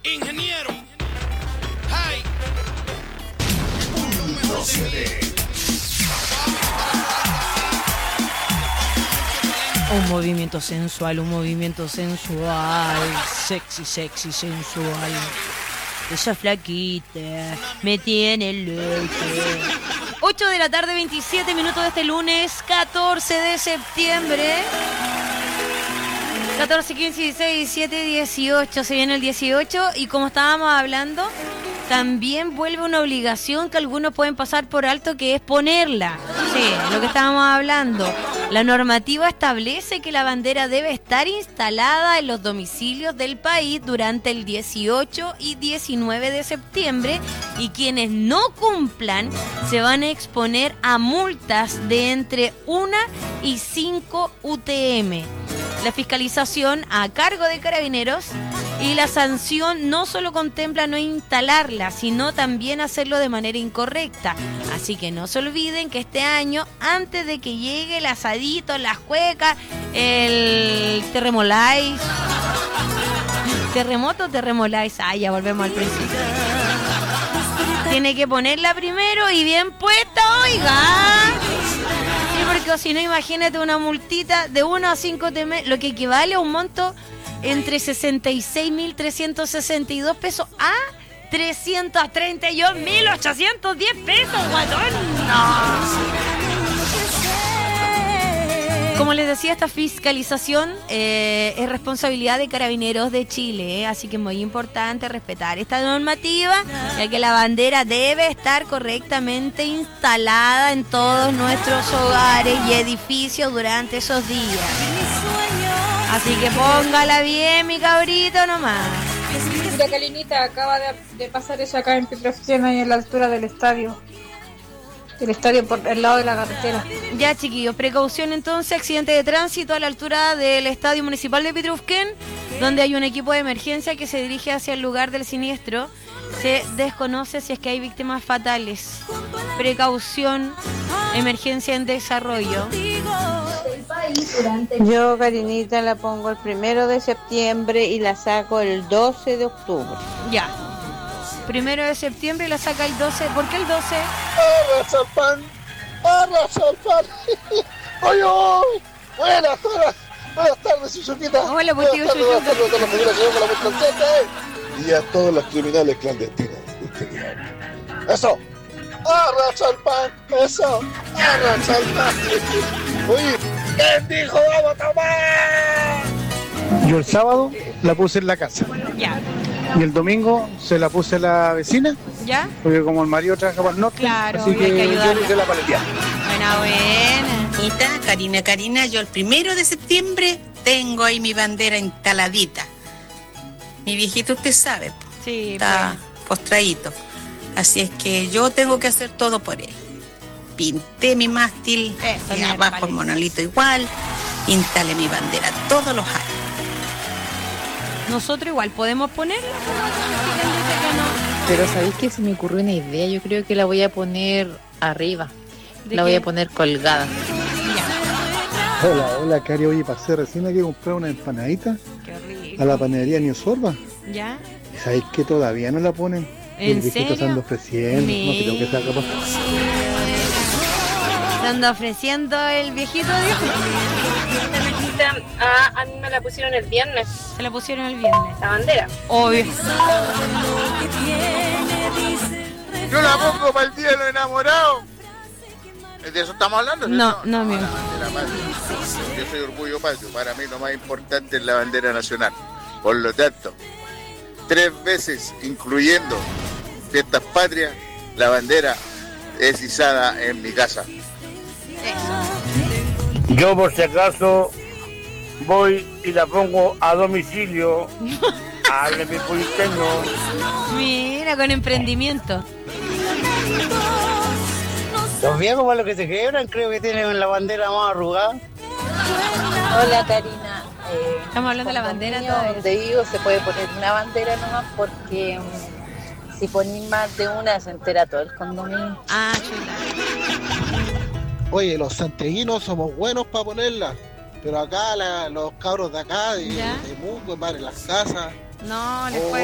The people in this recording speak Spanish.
Ingeniero. Hey. Un movimiento sensual, sexy, sensual. Esa flaquita me tiene loco. 8 de la tarde, 27 minutos de este lunes, 14 de septiembre. 14, 15, 16, 17, 18. Se viene el 18 y como estábamos hablando, también vuelve una obligación que algunos pueden pasar por alto, que es ponerla. Sí, lo que estábamos hablando. La normativa establece que la bandera debe estar instalada en los domicilios del país durante el 18 y 19 de septiembre y quienes no cumplan se van a exponer a multas de entre 1 y 5 UTM. La fiscalización a cargo de Carabineros y la sanción no solo contempla no instalarla, sino también hacerlo de manera incorrecta. Así que no se olviden que este año, antes de que llegue el asadito, las cuecas, el terremolais, terremolais, ya volvemos al principio. Tiene que ponerla primero y bien puesta, oiga. Sí, porque si no, imagínate una multita de 1 a 5 UTM, lo que equivale a un monto entre 66.362 pesos a 332.810 pesos, guatón. No. Como les decía, esta fiscalización es responsabilidad de Carabineros de Chile, así que es muy importante respetar esta normativa, ya que la bandera debe estar correctamente instalada en todos nuestros hogares y edificios durante esos días. Así que póngala bien, mi cabrito, nomás. Mira, Calinita, acaba de pasar eso acá en Petrofén, ahí en la altura del estadio. El estadio por el lado de la carretera. Ya, chiquillos, precaución entonces, accidente de tránsito a la altura del Estadio Municipal de Pitrufquén, donde hay un equipo de emergencia que se dirige hacia el lugar del siniestro. Se desconoce si es que hay víctimas fatales. Precaución, emergencia en desarrollo. Yo, Karinita, la pongo el 1 de septiembre y la saco el 12 de octubre. Ya. 1 de septiembre y la saca el 12. ¿Por qué el 12? ¡Arrasa el pan! ¡Arrasa el pan! ¡Oye! Buenas tardes, Suzuquita. Hola, pues tío Suzuquita. Y a todos los criminales clandestinos. ¡Eso! ¡Arrasa el pan! ¡Eso! ¡Arrasa el pan! Oye, ¿quién dijo vamos a tomar? Yo el sábado la puse en la casa. Ya. Y el domingo se la puse a la vecina. ¿Ya? Porque como el marido trabaja para el norte, claro, así hay que que yo ayudarla. le hice la paleteada. Buena. Karina, yo el 1 de septiembre tengo ahí mi bandera instaladita. Mi viejito, usted sabe, Sí, está postradito. Así es que yo tengo que hacer todo por él. Pinté mi mástil, y abajo el monolito igual, instalé mi bandera todos los años. Nosotros igual podemos ponerla. Pero ¿sabéis que se me ocurrió una idea? Yo creo que la voy a poner arriba. La voy a poner colgada. Hola, Cari. Oye, pasé recién aquí a comprar una empanadita Qué rico. a la panadería Niosorba. ¿Ya? ¿Sabéis que todavía no la ponen? ¿En El viejito se serio? anda ofreciendo. No creo que sea capaz. ¿Se anda ofreciendo el viejito, Dios? A mí me la pusieron el viernes, Se la pusieron el viernes. la bandera. Obvio. Yo la pongo para el día de los enamorados. ¿De eso estamos hablando? No, amigo. La bandera patria. Yo soy orgullo patrio. Para mí lo más importante es la bandera nacional. Por lo tanto, 3 veces, incluyendo fiestas patrias, la bandera es izada en mi casa. Yo por si acaso voy y la pongo a domicilio. Hable mi politécnico. Mira, con emprendimiento. Los viejos para los que se quebran creo que tienen la bandera más arrugada. Hola, Karina. Estamos hablando de la bandera condominio todavía. donde vivo se puede poner una bandera nomás porque si ponís más de una se entera todo el condominio. Ah, chula. Oye, los santiaguinos somos buenos para ponerla, pero acá los cabros de acá, de ¿Ya? Mungo, en las casas, No, les Oh, puede